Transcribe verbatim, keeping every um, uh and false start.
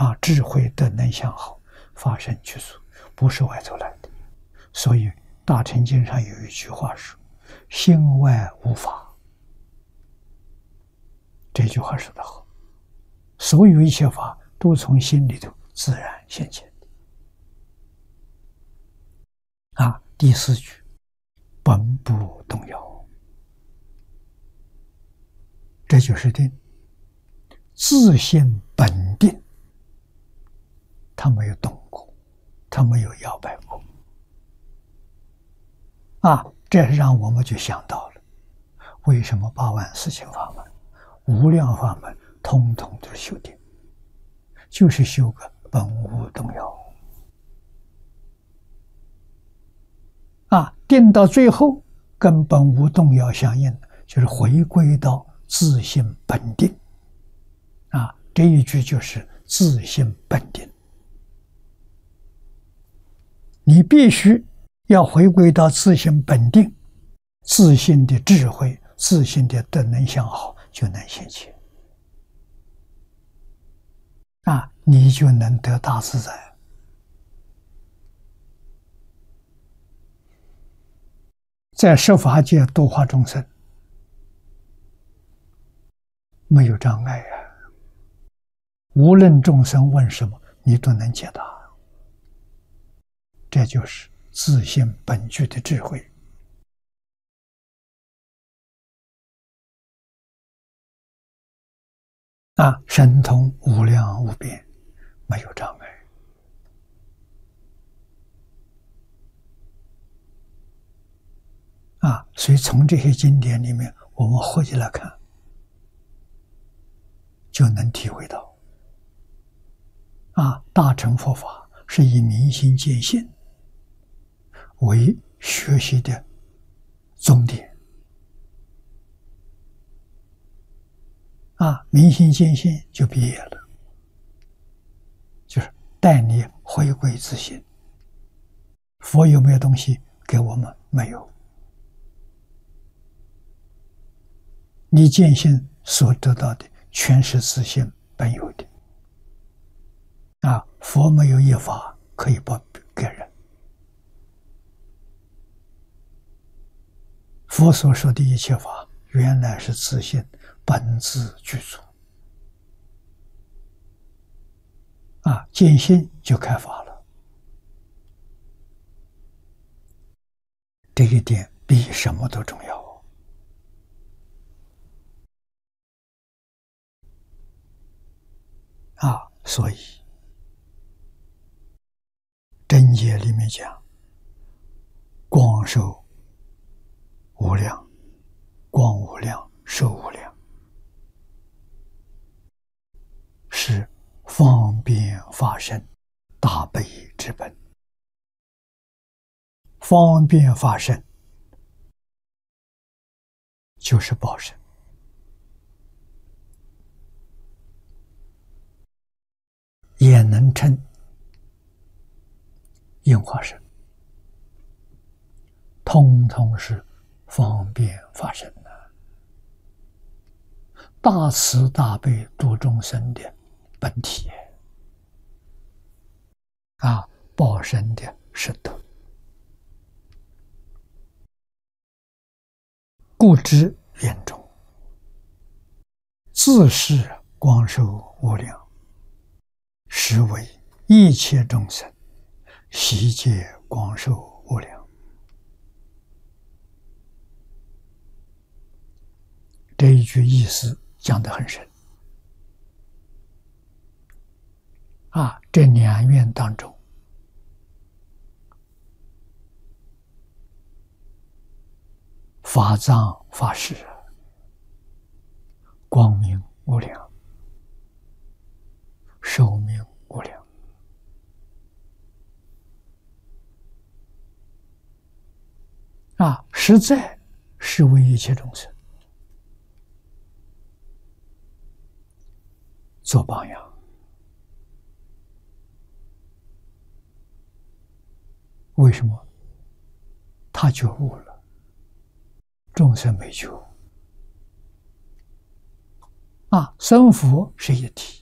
啊，智慧德能相好，发生具足，不是外头来的。所以《大乘经》上有一句话说：“心外无法。”这句话说得好，所有一切法都从心里头自然现前的。啊，第四句，本不动摇，这就是定，自性本定，它没有动过，它没有摇摆过。啊，这让我们就想到了，为什么八万四千法门、无量法门，通通都是修定，就是修个本无动摇。啊，定到最后跟本无动摇相应的，就是回归到自性本定。啊，这一句就是自性本定。你必须要回归到自性本定，自性的智慧、自性的德能相好就能现前。啊，你就能得大自在。在十法界度化众生，没有障碍啊！无论众生问什么，你都能解答。这就是自性本具的智慧。啊，神通无量无边，没有障碍。啊，所以从这些经典里面，我们合起来看，就能体会到，啊，大乘佛法是以明心见性为学习的重点。啊，明心见性就毕业了，就是带你回归自性。佛有没有东西给我们？没有。你见性所得到的全是自性本有的。啊，佛没有一法可以报给人。佛所说的一切法，原来是自性本自具足。啊，见性就开法了。这一点比什么都重要。啊，所以真解里面讲，光寿无量，光无量，寿无量，是方便法身大悲之本。方便法身就是报身。也能称应化身，通通是方便法身的，大慈大悲度众生的本体。啊，报身的是德，故知圆中，自是光寿无量，实为一切众生悉皆光寿无量。这一句意思讲得很深。啊，这两愿当中，法藏法师光明无量，寿命无量。啊，实在是为一切众生做榜样。为什么？他觉悟了，众生没觉悟。啊，僧佛是一体，